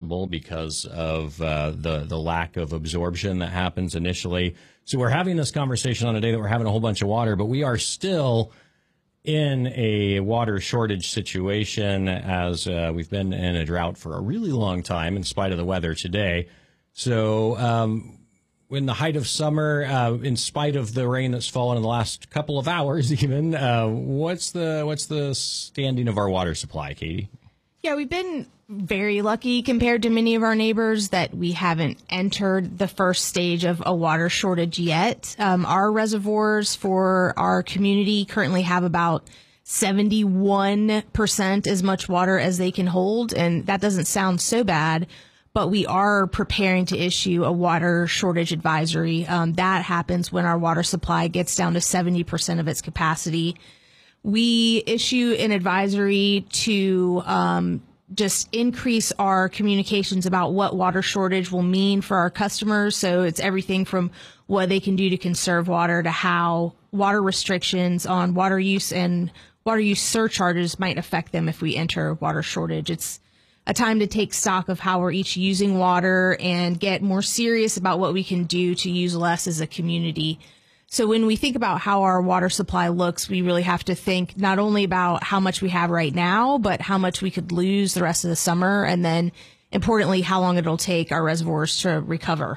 possible because of the lack of absorption that happens initially. So we're having this conversation on a day that we're having a whole bunch of water, but we are still in a water shortage situation as we've been in a drought for a really long time in spite of the weather today. So in the height of summer, in spite of the rain that's fallen in the last couple of hours even, what's the standing of our water supply, Katie? Yeah, we've been very lucky compared to many of our neighbors that we haven't entered the first stage of a water shortage yet. Our reservoirs for our community currently have about 71% as much water as they can hold, and that doesn't sound so bad, but we are preparing to issue a water shortage advisory. That happens when our water supply gets down to 70% of its capacity. We issue an advisory to just increase our communications about what water shortage will mean for our customers. So it's everything from what they can do to conserve water to how water restrictions on water use and water use surcharges might affect them if we enter water shortage. It's a time to take stock of how we're each using water and get more serious about what we can do to use less as a community. So when we think about how our water supply looks, we really have to think not only about how much we have right now, but how much we could lose the rest of the summer, and then importantly, how long it'll take our reservoirs to recover.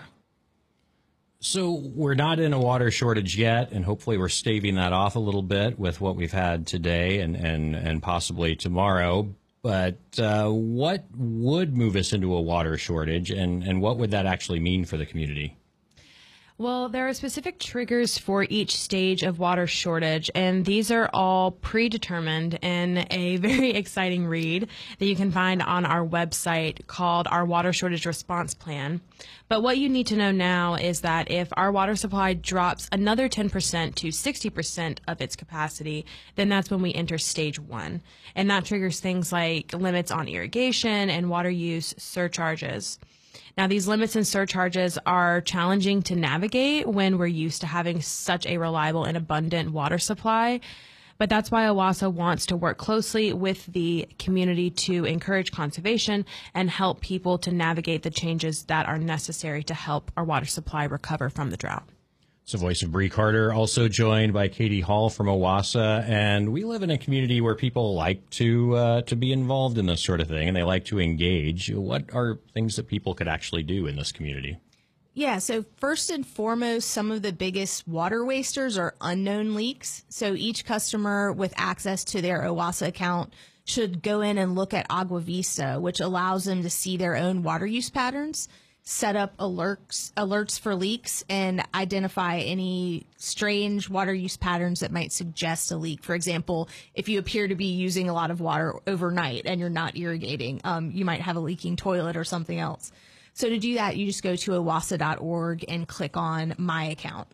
So we're not in a water shortage yet, and hopefully we're staving that off a little bit with what we've had today and possibly tomorrow. But what would move us into a water shortage, and what would that actually mean for the community? Well, there are specific triggers for each stage of water shortage, and these are all predetermined in a very exciting read that you can find on our website called our Water Shortage Response Plan. But what you need to know now is that if our water supply drops another 10% to 60% of its capacity, then that's when we enter stage 1. And that triggers things like limits on irrigation and water use surcharges. Now, these limits and surcharges are challenging to navigate when we're used to having such a reliable and abundant water supply. But that's why OWASA wants to work closely with the community to encourage conservation and help people to navigate the changes that are necessary to help our water supply recover from the drought. So Voice of Bree Carter, also joined by Katie Hall from OWASA. And we live in a community where people like to be involved in this sort of thing, and they like to engage. What are things that people could actually do in this community? Yeah, so first and foremost, some of the biggest water wasters are unknown leaks. So each customer with access to their OWASA account should go in and look at Agua Vista, which allows them to see their own water use patterns, set up alerts for leaks, and identify any strange water use patterns that might suggest a leak. For example, if you appear to be using a lot of water overnight and you're not irrigating, you might have a leaking toilet or something else. So to do that, you just go to owasa.org and click on My Account.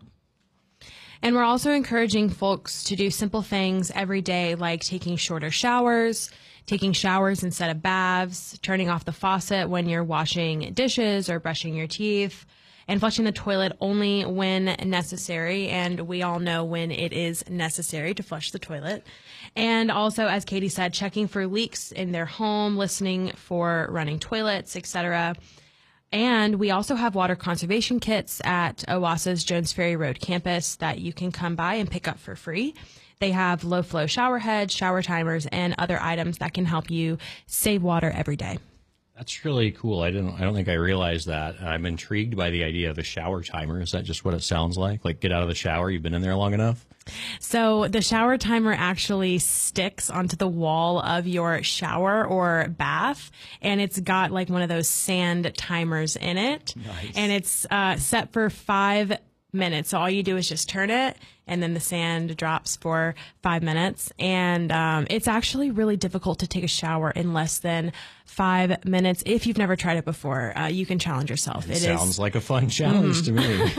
And we're also encouraging folks to do simple things every day, like taking shorter showers, taking showers instead of baths, turning off the faucet when you're washing dishes or brushing your teeth, and flushing the toilet only when necessary. And we all know when it is necessary to flush the toilet. And also, as Katie said, checking for leaks in their home, listening for running toilets, etc. And we also have water conservation kits at OWASA's Jones Ferry Road campus that you can come by and pick up for free. They have low-flow shower heads, shower timers, and other items that can help you save water every day. That's really cool. I don't think I realized that. I'm intrigued by the idea of a shower timer. Is that just what it sounds like? Like, get out of the shower, you've been in there long enough? So the shower timer actually sticks onto the wall of your shower or bath, and it's got like one of those sand timers in it. Nice. And it's set for 5 minutes. So all you do is just turn it, and then the sand drops for 5 minutes. And it's actually really difficult to take a shower in less than 5 minutes. If you've never tried it before, you can challenge yourself. It sounds like a fun challenge to me.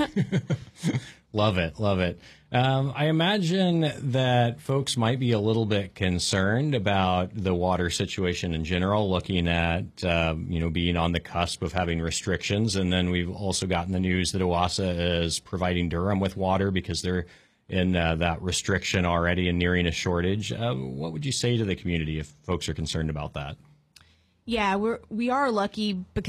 Love it. Love it. I imagine that folks might be a little bit concerned about the water situation in general, looking at, being on the cusp of having restrictions. And then we've also gotten the news that OWASA is providing Durham with water because they're in that restriction already and nearing a shortage. What would you say to the community if folks are concerned about that? Yeah, we are lucky because